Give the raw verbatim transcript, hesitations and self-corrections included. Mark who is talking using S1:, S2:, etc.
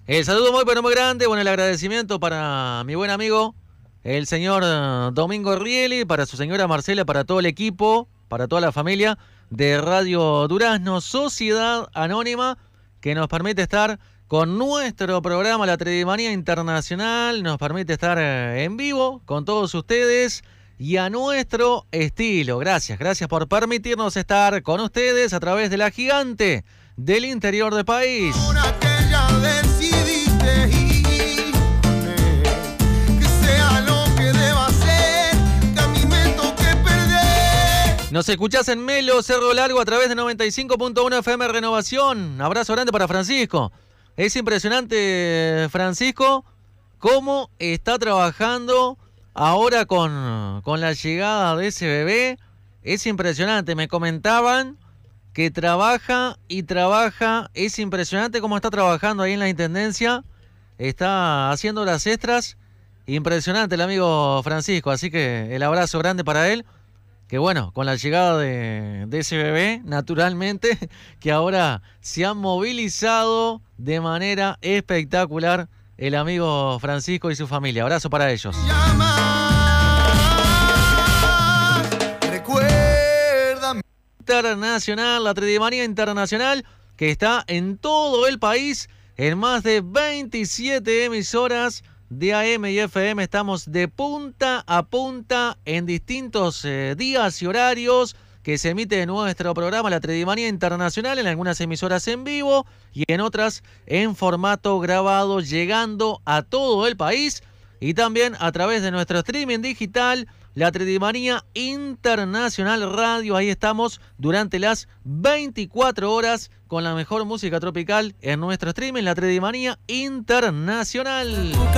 S1: El saludo muy pero muy grande, bueno, el agradecimiento para mi buen amigo, el señor Domingo Rieli, para su señora Marcela, para todo el equipo, para toda la familia de Radio Durazno, Sociedad Anónima, que nos permite estar con nuestro programa La Tredimanía Internacional, nos permite estar en vivo con todos ustedes y a nuestro estilo. Gracias, gracias por permitirnos estar con ustedes a través de la gigante del interior del país. Nos escuchás en Melo, Cerro Largo, a través de noventa y cinco punto uno F M Renovación. Abrazo grande para Francisco. Es impresionante, Francisco, cómo está trabajando ahora con, con la llegada de ese bebé. Es impresionante. Me comentaban que trabaja y trabaja. Es impresionante cómo está trabajando ahí en la Intendencia. Está haciendo las extras. Impresionante el amigo Francisco. Así que el abrazo grande para él. Que bueno, con la llegada de, de ese bebé, naturalmente, que ahora se han movilizado de manera espectacular el amigo Francisco y su familia. Abrazo para ellos. Recuerda. Internacional, la Tredimanía Internacional, que está en todo el país, en más de veintisiete emisoras de A M y F M. Estamos de punta a punta en distintos eh, días y horarios que se emite nuestro programa La Tredimanía Internacional, en algunas emisoras en vivo y en otras en formato grabado, llegando a todo el país y también a través de nuestro streaming digital, La Tredimanía Internacional Radio. Ahí estamos durante las veinticuatro horas con la mejor música tropical en nuestro streaming, La Tredimanía Internacional.